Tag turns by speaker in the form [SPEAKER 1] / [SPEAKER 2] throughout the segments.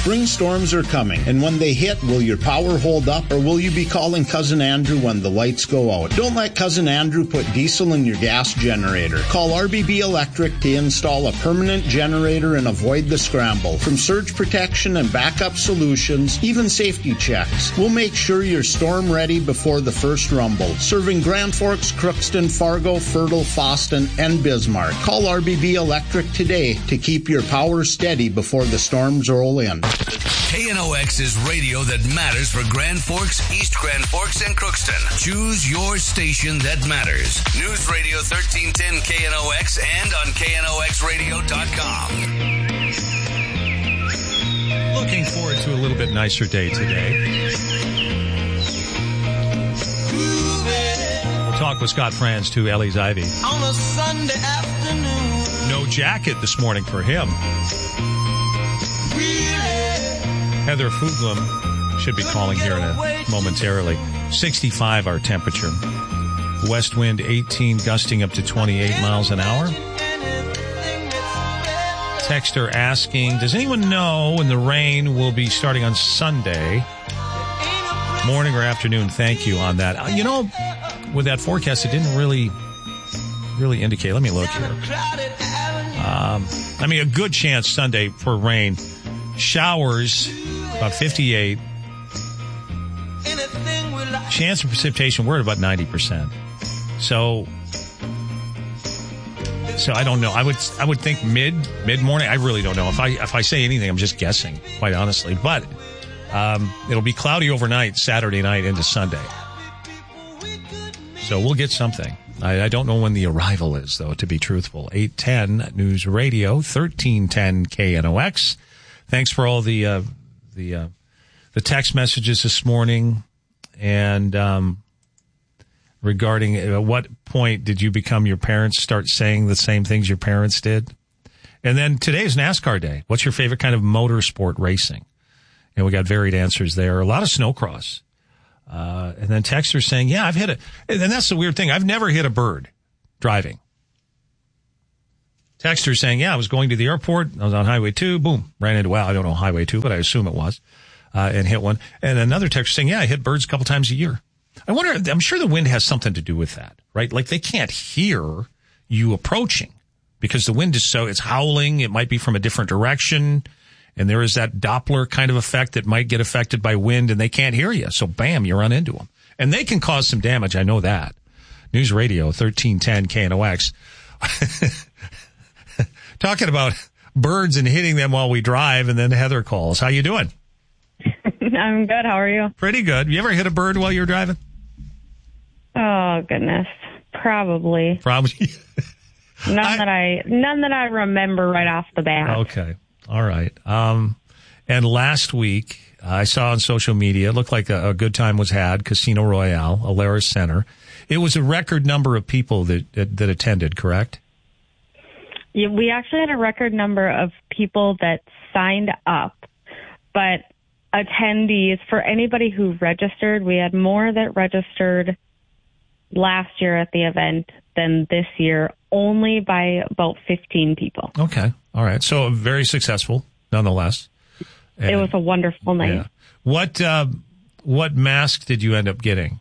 [SPEAKER 1] Spring storms are coming, and when they hit, will your power hold up, or will you be calling Cousin Andrew when the lights go out? Don't let Cousin Andrew put diesel in your gas generator. Call RBB Electric to install a permanent generator and avoid the scramble. From surge protection and backup solutions, even safety checks, we'll make sure you're storm ready before the first rumble. Serving Grand Forks, Crookston, Fargo, Fertile, Foston, and Bismarck. Call RBB Electric today to keep your power steady before the storms roll in.
[SPEAKER 2] KNOX is radio that matters for Grand Forks, East Grand Forks, and Crookston. Choose your station that matters. News Radio 1310 KNOX and on KNOXradio.com.
[SPEAKER 3] Looking forward to a little bit nicer day today. We'll talk with Scott Franz to Ellie's Ivy.
[SPEAKER 4] On a Sunday afternoon.
[SPEAKER 3] No jacket this morning for him. Heather Fuglum should be calling here momentarily. 65 our temperature. West wind 18, gusting up to 28 miles an hour. Texter asking, does anyone know when the rain will be starting on Sunday? Morning or afternoon? Thank you on that. You know, with that forecast, it didn't really indicate. Let me look here. I mean, a good chance Sunday for rain. Showers, about 58. Chance of precipitation, we're at about 90%. So I don't know. I would think mid-morning. I really don't know. If I say anything, I'm just guessing, quite honestly. But it'll be cloudy overnight, Saturday night into Sunday. So we'll get something. I don't know when the arrival is, though, to be truthful. 810 News Radio, 1310 KNOX. Thanks for all the text messages this morning. And regarding at what point did you become your parents, start saying the same things your parents did? And then today is NASCAR day. What's your favorite kind of motorsport racing? And we got varied answers there. A lot of snowcross. And then texters saying, yeah, I've hit it. And that's the weird thing. I've never hit a bird driving. Texter saying, yeah, I was going to the airport. I was on Highway 2. Boom. Ran into, I don't know Highway 2, but I assume it was. And hit one. And another texter saying, yeah, I hit birds a couple times a year. I wonder, I'm sure the wind has something to do with that, right? Like they can't hear you approaching because the wind is it's howling. It might be from a different direction. And there is that Doppler kind of effect that might get affected by wind and they can't hear you. So bam, you run into them. And they can cause some damage. I know that. News Radio 1310 KNOX. Talking about birds and hitting them while we drive, and then Heather calls. How you doing?
[SPEAKER 5] I'm good. How are you?
[SPEAKER 3] Pretty good. You ever hit a bird while you're driving?
[SPEAKER 5] Oh, goodness. Probably. None that I remember right off the bat.
[SPEAKER 3] Okay. All right. And last week, I saw on social media, it looked like a good time was had, Casino Royale, Alerus Center. It was a record number of people that attended, correct?
[SPEAKER 5] Yeah, we actually had a record number of people that signed up, but attendees, for anybody who registered, we had more that registered last year at the event than this year, only by about 15 people.
[SPEAKER 3] Okay. All right. So very successful, nonetheless. And
[SPEAKER 5] it was a wonderful night.
[SPEAKER 3] Yeah. What mask did you end up getting?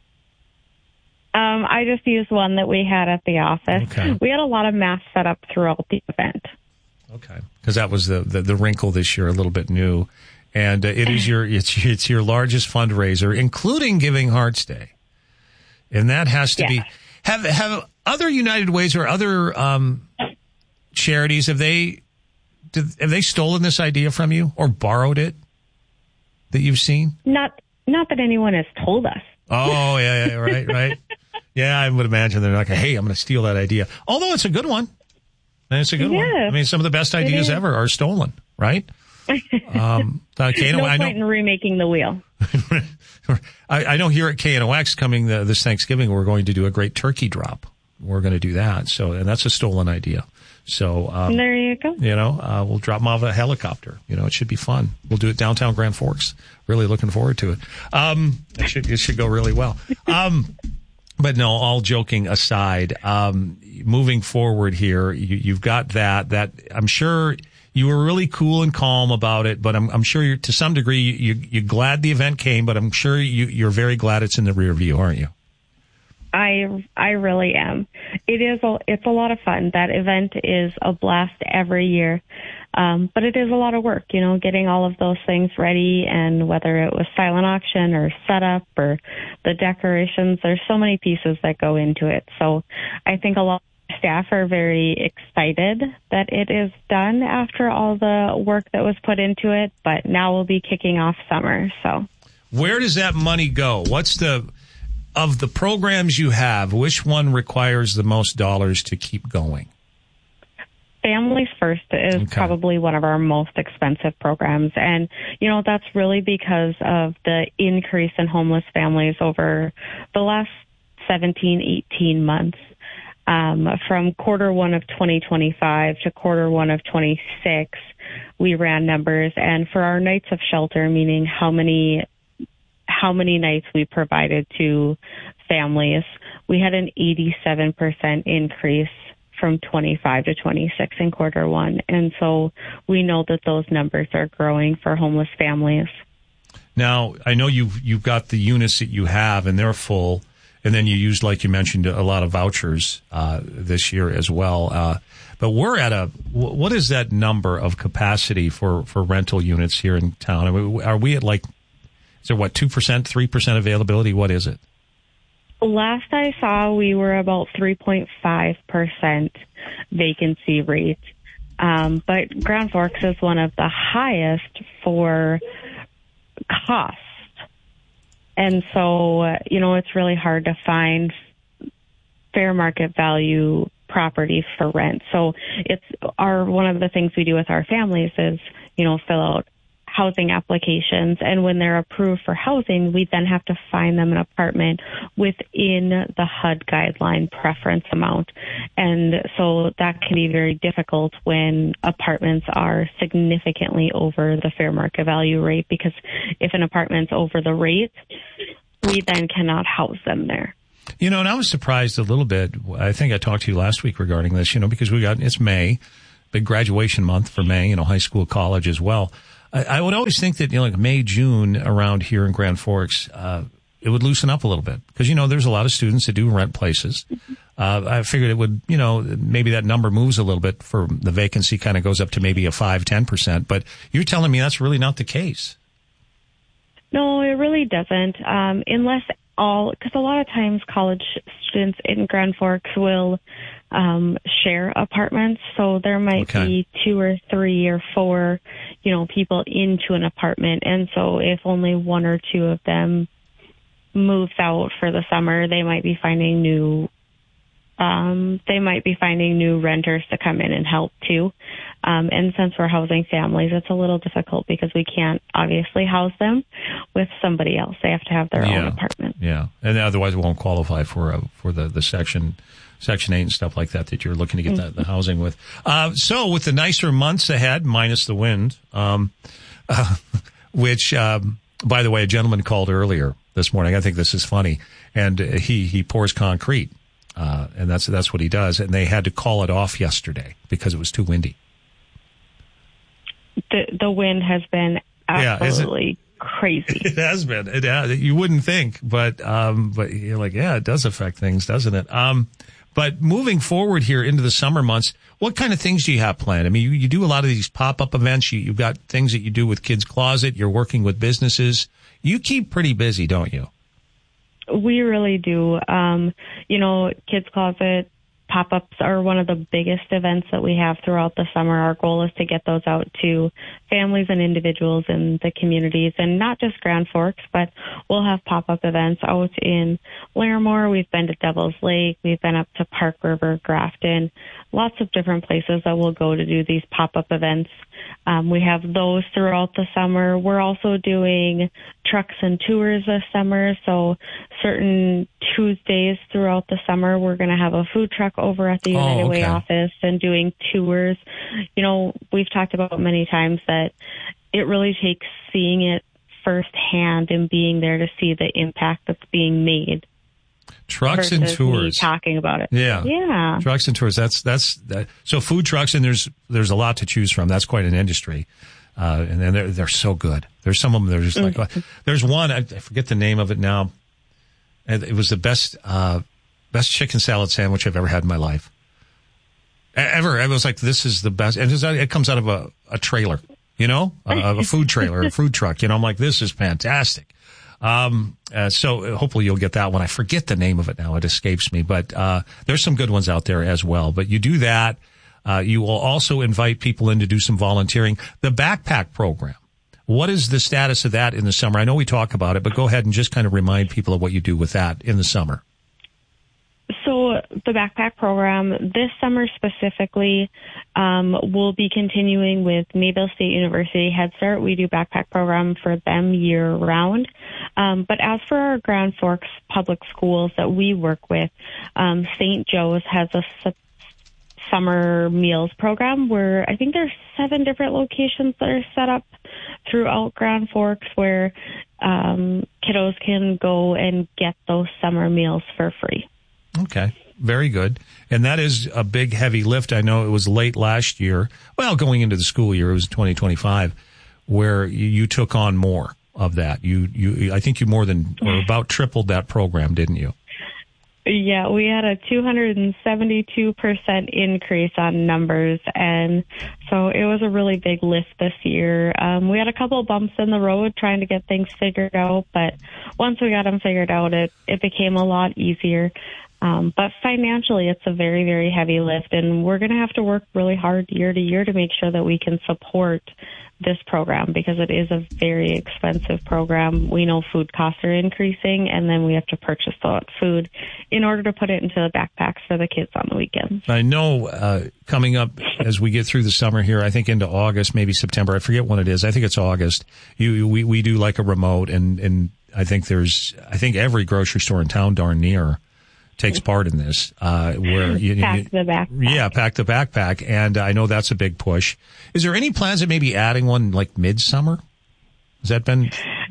[SPEAKER 5] I just used one that we had at the office.
[SPEAKER 3] Okay.
[SPEAKER 5] We had a lot of masks set up throughout the event.
[SPEAKER 3] Okay. Because that was the wrinkle this year, a little bit new. And it is it's your largest fundraiser, including Giving Hearts Day. And that has to be, have other United Ways or other charities, have they stolen this idea from you or borrowed it that you've seen?
[SPEAKER 5] Not that anyone has told us.
[SPEAKER 3] Oh, yeah, right. Yeah, I would imagine they're like, hey, I'm going to steal that idea. Although it's a good one. And it's a good one. I mean, some of the best ideas ever are stolen, right?
[SPEAKER 5] No point in remaking the wheel.
[SPEAKER 3] I know here at KNOX coming this Thanksgiving, we're going to do a great turkey drop. We're going to do that. So, and that's a stolen idea. So,
[SPEAKER 5] there you go.
[SPEAKER 3] We'll drop them off a helicopter. It should be fun. We'll do it downtown Grand Forks. Really looking forward to it. It should go really well. But no, all joking aside, moving forward here, you've got that I'm sure You were really cool and calm about it, but I'm sure you're, to some degree you're glad the event came, but I'm sure you're very glad it's in the rear view, aren't you?
[SPEAKER 5] I really am. It's a lot of fun. That event is a blast every year. But it is a lot of work, getting all of those things ready, and whether it was silent auction or setup or the decorations, there's so many pieces that go into it. So I think a lot of staff are very excited that it is done after all the work that was put into it, but now we'll be kicking off summer. So
[SPEAKER 3] where does that money go? Of the programs you have, which one requires the most dollars to keep going?
[SPEAKER 5] Families First is probably one of our most expensive programs. And, that's really because of the increase in homeless families over the last 17, 18 months. From quarter one of 2025 to quarter one of 26, we ran numbers. And for our nights of shelter, meaning how many nights we provided to families, we had an 87% increase from 25 to 26 in quarter one. And so we know that those numbers are growing for homeless families.
[SPEAKER 3] Now, I know you've got the units that you have, and they're full, and then you used, like you mentioned, a lot of vouchers this year as well. But we're at what is that number of capacity for rental units here in town? Are we at is there 2%, 3% availability? What is it?
[SPEAKER 5] Last I saw, we were about 3.5% vacancy rate. But Grand Forks is one of the highest for cost. And so, it's really hard to find fair market value property for rent. So one of the things we do with our families is, fill out housing applications, and when they're approved for housing, we then have to find them an apartment within the HUD guideline preference amount. And so that can be very difficult when apartments are significantly over the fair market value rate, because if an apartment's over the rate, we then cannot house them there.
[SPEAKER 3] And I was surprised a little bit. I think I talked to you last week regarding this, because it's May, big graduation month for May, high school, college as well. I would always think that, like May, June around here in Grand Forks, it would loosen up a little bit because, there's a lot of students that do rent places. I figured it would, maybe that number moves a little bit for the vacancy kind of goes up to maybe a 5-10%. But you're telling me that's really not the case.
[SPEAKER 5] No, it really doesn't. Unless because a lot of times college students in Grand Forks will share apartments. So there might be 2 or 3 or 4, people into an apartment. And so if only 1 or 2 of them moves out for the summer, they might be finding new renters to come in and help too. And since we're housing families, it's a little difficult because we can't obviously house them with somebody else. They have to have their own apartment.
[SPEAKER 3] Yeah, and otherwise it won't qualify for the Section 8 and stuff like that you're looking to get the housing with. So with the nicer months ahead, minus the wind, which, by the way, a gentleman called earlier this morning. I think this is funny, and he pours concrete. And that's what he does. And they had to call it off yesterday because it was too windy.
[SPEAKER 5] The wind has been absolutely crazy.
[SPEAKER 3] It has been. You wouldn't think, but you're like, it does affect things, doesn't it? But moving forward here into the summer months, what kind of things do you have planned? I mean, you do a lot of these pop-up events. You've got things that you do with Kids Closet. You're working with businesses. You keep pretty busy, don't you?
[SPEAKER 5] We really do. Kids Closet pop-ups are one of the biggest events that we have throughout the summer. Our goal is to get those out to families and individuals in the communities, and not just Grand Forks, but we'll have pop-up events out in Larimore. We've been to Devil's Lake. We've been up to Park River, Grafton, lots of different places that we'll go to do these pop-up events. We have those throughout the summer. We're also doing trucks and tours this summer. So certain Tuesdays throughout the summer, we're going to have a food truck over at the United Way office and doing tours. We've talked about many times that it really takes seeing it firsthand and being there to see the impact that's being made.
[SPEAKER 3] Trucks and
[SPEAKER 5] versus
[SPEAKER 3] tours.
[SPEAKER 5] me talking about it.
[SPEAKER 3] Yeah. Trucks and tours. That's that. So food trucks, and there's a lot to choose from. That's quite an industry. And then they're so good. There's some of them that are just like, there's one, I forget the name of it now. And it was the best chicken salad sandwich I've ever had in my life. Ever. I was like, this is the best. And it comes out of a trailer, a food trailer, a food truck. I'm like, this is fantastic. So hopefully you'll get that one. I forget the name of it now. It escapes me, but, there's some good ones out there as well. But you do that. You will also invite people in to do some volunteering. The backpack program. What is the status of that in the summer? I know we talk about it, but go ahead and just kind of remind people of what you do with that in the summer.
[SPEAKER 5] So the backpack program this summer specifically, will be continuing with Mayville State University Head Start. We do backpack program for them year round. But as for our Grand Forks public schools that we work with, St. Joe's has a summer meals program where I think there's 7 different locations that are set up throughout Grand Forks where kiddos can go and get those summer meals for free.
[SPEAKER 3] Okay, very good. And that is a big, heavy lift. I know it was late last year. Well, going into the school year, it was 2025, where you took on more of that. I think you more than or about tripled that program, didn't you?
[SPEAKER 5] Yeah, we had a 272% increase on numbers, and so it was a really big lift this year. We had a couple of bumps in the road trying to get things figured out, but once we got them figured out, it became a lot easier. But financially, it's a very, very heavy lift, and we're going to have to work really hard year to year to make sure that we can support this program because it is a very expensive program. We know food costs are increasing, and then we have to purchase that food in order to put it into the backpacks for the kids on the weekends.
[SPEAKER 3] I know coming up as we get through the summer here, I think into August, maybe September, I forget when it is. I think it's August. We do like a remote, and I think every grocery store in town darn near takes part in this, where
[SPEAKER 5] pack the backpack.
[SPEAKER 3] Yeah, pack the backpack. And I know that's a big push. Is there any plans of maybe adding one like midsummer? Has that been?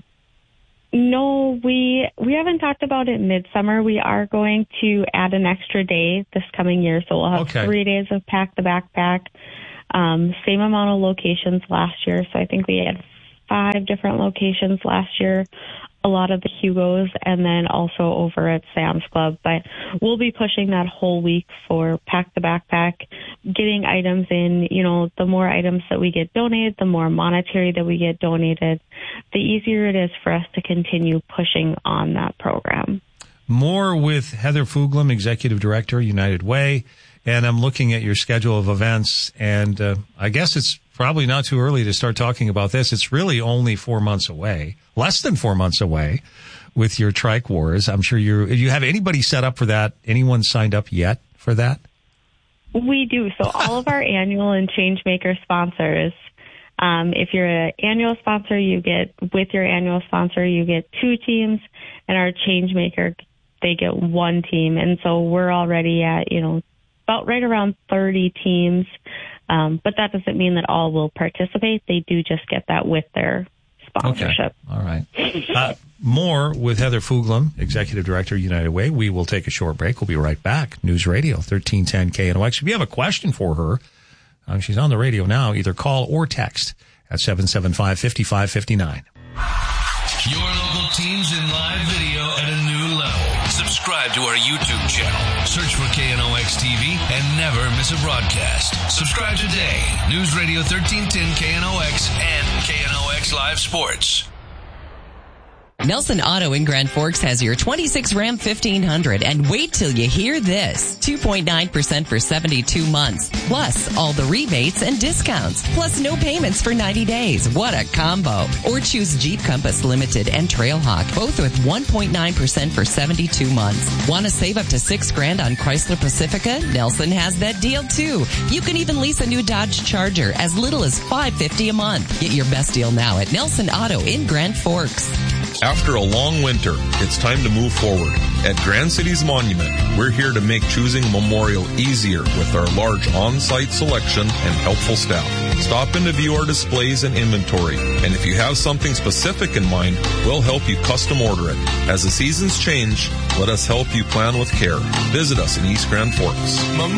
[SPEAKER 5] No, we haven't talked about it midsummer. We are going to add an extra day this coming year. So we'll have 3 days of pack the backpack. Same amount of locations last year. So I think we had 5 different locations last year. A lot of the Hugos, and then also over at Sam's Club. But we'll be pushing that whole week for Pack the Backpack, getting items in. The more items that we get donated, the more monetary that we get donated, the easier it is for us to continue pushing on that program.
[SPEAKER 3] More with Heather Fuglam, Executive Director, United Way. And I'm looking at your schedule of events, and I guess it's probably not too early to start talking about this. It's really only 4 months away, less than 4 months away with your Trike Wars. I'm sure you have anybody set up for that? Anyone signed up yet for that?
[SPEAKER 5] We do. So all of our annual and Changemaker sponsors, if you're an annual sponsor, with your annual sponsor, you get 2 teams, and our Changemaker, they get 1 team. And so we're already at, about right around 30 teams. But that doesn't mean that all will participate. They do just get that with their sponsorship.
[SPEAKER 3] Okay. All right. More with Heather Fuglam, Executive Director, United Way. We will take a short break. We'll be right back. News Radio 1310 KNOX. If you have a question for her, she's on the radio now. Either call or text at 775-5559.
[SPEAKER 2] Your local teams in live video at a new level. Subscribe to our YouTube channel. Search for KNOX TV and never miss a broadcast. Subscribe today. News Radio 1310 KNOX and KNOX Live Sports.
[SPEAKER 6] Nelson Auto in Grand Forks has your 26 Ram 1500, and wait till you hear this. 2.9% for 72 months, plus all the rebates and discounts, plus no payments for 90 days. What a combo. Or choose Jeep Compass Limited and Trailhawk, both with 1.9% for 72 months. Want to save up to $6,000 on Chrysler Pacifica? Nelson has that deal too. You can even lease a new Dodge Charger as little as $550 a month. Get your best deal now at Nelson Auto in Grand Forks.
[SPEAKER 7] After a long winter, it's time to move forward. At Grand Cities Monument, we're here to make choosing a memorial easier with our large on-site selection and helpful staff. Stop in to view our displays and inventory, and if you have something specific in mind, we'll help you custom order it. As the seasons change, let us help you plan with care. Visit us in East Grand Forks.